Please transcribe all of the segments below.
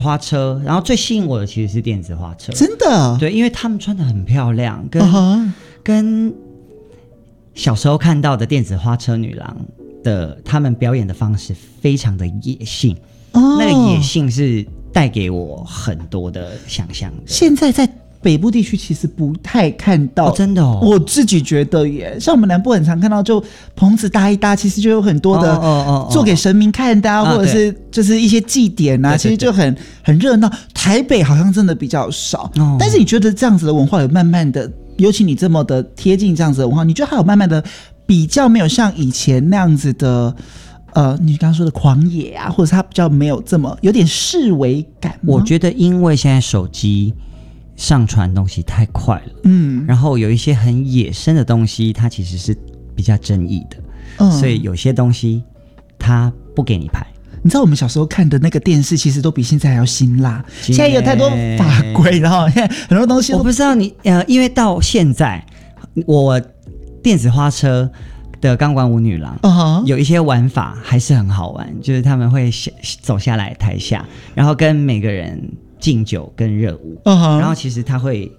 花车，然后最吸引我的其实是电子花车， 真的， 对，因为他们穿得很漂亮，跟小时候看到的电子花车女郎的他们表演的方式非常的野性，那个野性是带给我很多的想象的。 现在在北部地区其实不太看到， 真的我自己觉得耶，像我们南部很常看到，就棚子搭一搭，其实就有很多的做给神明看的或者是就是一些祭典啊，其实就很热闹。台北好像真的比较少，但是你觉得这样子的文化有慢慢的，尤其你这么的贴近这样子的文化，你觉得还有慢慢的比较没有像以前那样子的你刚刚说的狂野啊，或者是它比较没有这么有点式微感吗？ 我觉得因为现在手机上传东西太快了，然后有一些很野生的东西它其实是比较争议的，所以有些东西它不给你拍。 你知道我们小时候看的那个电视其实都比现在还要辛辣，现在有太多法规，然后现在很多东西我不知道你因为到现在我电子花车的钢管舞女郎有一些玩法还是很好玩，就是他们会走下来台下，然后跟每个人敬酒跟热舞，然后其实他会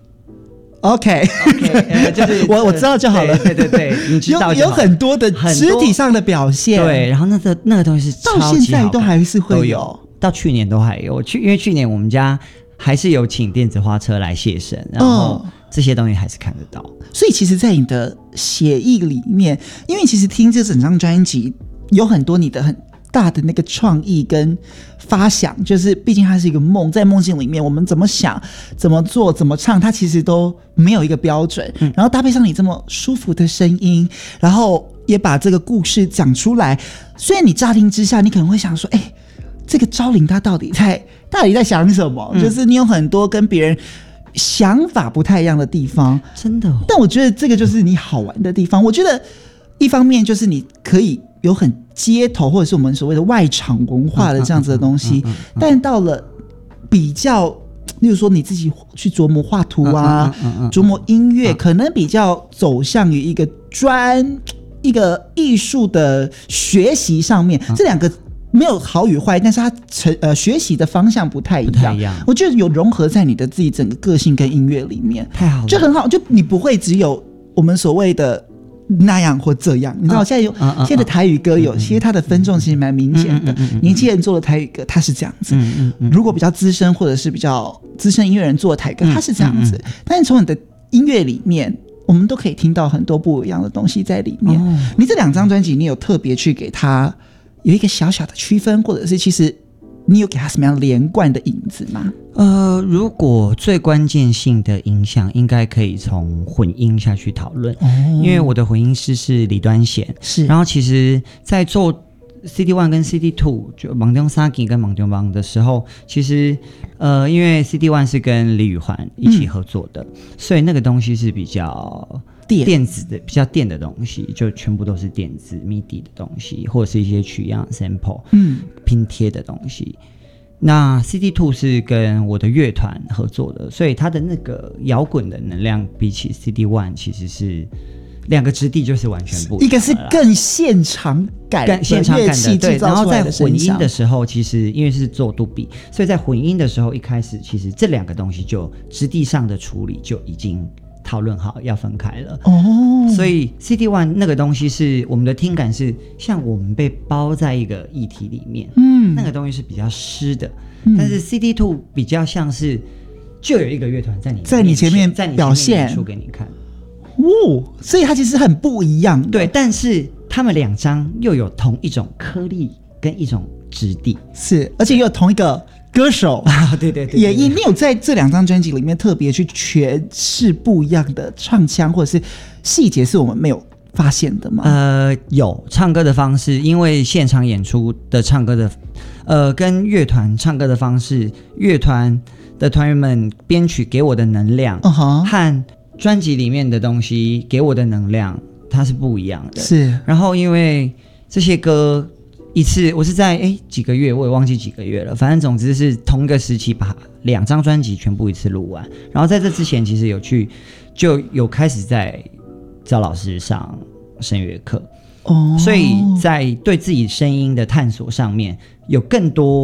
OK 就是我知道就好了， 对，你知道就好了， 有很多的肢体上的表现， 对，然后那个东西是超级好看， 到现在都还是会有， 到去年都还有，因为去年我们家还是有请电子花车来谢神，然后这些东西还是看得到。 所以其实在你的写意里面，因为其实听这整张专辑有很多你的很大的那个创意跟发想，就是毕竟它是一个梦，在梦境里面我们怎么想怎么做怎么唱，它其实都没有一个标准，然后搭配上你这么舒服的声音，然后也把这个故事讲出来，虽然你乍听之下你可能会想说这个昭玲她到底在想什么，就是你有很多跟别人想法不太一样的地方， 真的但我觉得这个就是你好玩的地方。我觉得一方面就是你可以有很街头或者是我们所谓的外场文化的这样子的东西，但到了比较例如说你自己去琢磨画图啊，琢磨音乐，可能比较走向于一个艺术的学习上面，这两个没有好与坏，但是它学习的方向不太一样。我觉得有融合在你的自己整个个性跟音乐里面， 太好了， 就很好。就你不会只有我们所谓的那样或这样，你知道现在现在的台语歌有些它的分众其实蛮明显的，年轻人做的台语歌它是这样子，如果比较资深或者是比较资深音乐人做的台歌它是这样子，但是从你的音乐里面我们都可以听到很多不一样的东西在里面。你这两张专辑你有特别去给它有一个小小的区分，或者是其实你有给它什么样连贯的影子吗？ 如果最关键性的影响应该可以从混音下去讨论，因为我的混音师是李端贤， 是， 然后其实在做 CD1 跟 CD2 就盲中沙吉跟盲中帮的时候，其实因为 CD1 是跟李宇环一起合作的，所以那个东西是比较电子的，比较电的东西，就全部都是电子 MIDI 的东西，或者是一些取样 sample 拼贴的东西。那 CD2 是跟我的乐团合作的，所以它的那个摇滚的能量比起 CD1 其实是两个质地就是完全不一样， 一个是更现场感的乐器对， 然后在混音的时候，其实因为是做杜比，所以在混音的时候一开始其实这两个东西就质地上的处理就已经讨论好要分开了所以 CD1 那个东西是我们的听感是像我们被包在一个液体里面，那个东西是比较湿的，但是 CD2 比较像是就有一个乐团在你前面表现演出给你看所以它其实很不一样的， 对，但是他们两张又有同一种颗粒跟一种质地， 是，而且又有同一个歌手对， 也你有在这两张专辑里面特别去诠释不一样的唱腔或者是细节是我们没有发现的吗？ 有唱歌的方式，因为现场演出的唱歌的跟乐团唱歌的方式，乐团的团员们编曲给我的能量和专辑里面的东西给我的能量它是不一样的， 是。 然后因为这些歌一次我是在几个月，我也忘记几个月了，反正总之是同一个时期把两张专辑全部一次录完，然后在这之前其实就有开始在找老师上声乐课所以在对自己声音的探索上面有更多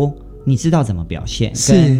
你知道怎么表现， 是跟